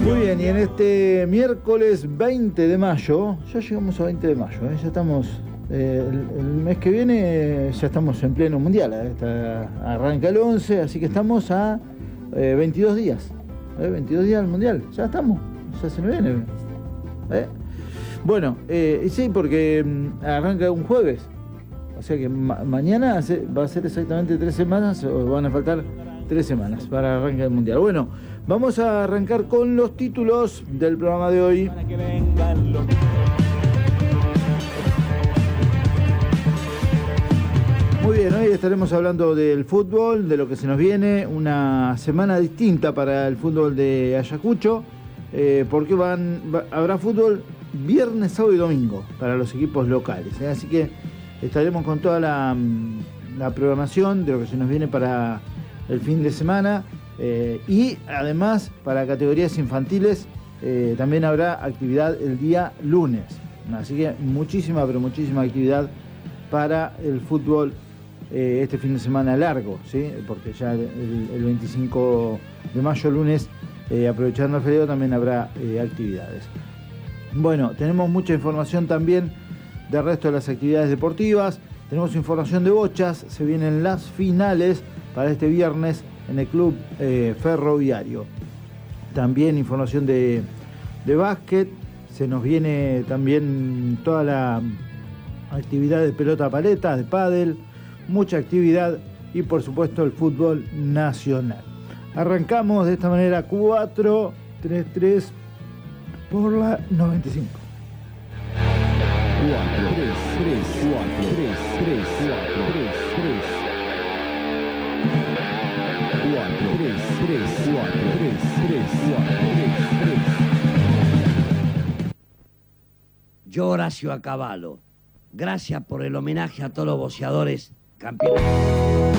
Muy bien, y en este miércoles 20 de mayo, ya llegamos a 20 de mayo, ya estamos, el mes que viene ya estamos en pleno mundial, arranca el 11, así que estamos a 22 días, 22 días del mundial, ya estamos, ya se nos viene. Bueno, sí, porque arranca un jueves, o sea que mañana va a ser exactamente 3 semanas, o van a faltar 3 semanas para arrancar el mundial. Bueno, vamos a arrancar con los títulos del programa de hoy. Muy bien, hoy estaremos hablando del fútbol, de lo que se nos viene, una semana distinta para el fútbol de Ayacucho, porque habrá fútbol viernes, sábado y domingo para los equipos locales, así que estaremos con toda la programación de lo que se nos viene para el fin de semana, y además para categorías infantiles también habrá actividad el día lunes, así que muchísima, pero muchísima actividad para el fútbol este fin de semana largo, ¿sí? Porque ya el 25 de mayo, lunes, aprovechando el feriado, también habrá actividades. Bueno, tenemos mucha información también del resto de las actividades deportivas. Tenemos información de bochas, se vienen las finales para este viernes en el Club Ferroviario. También información de básquet, se nos viene también toda la actividad de pelota paleta, de pádel, mucha actividad y por supuesto el fútbol nacional. Arrancamos de esta manera 4-3-3 por la 95. 4-3-3. Yo, Horacio Acabalo, gracias por el homenaje a todos los boxeadores campeones.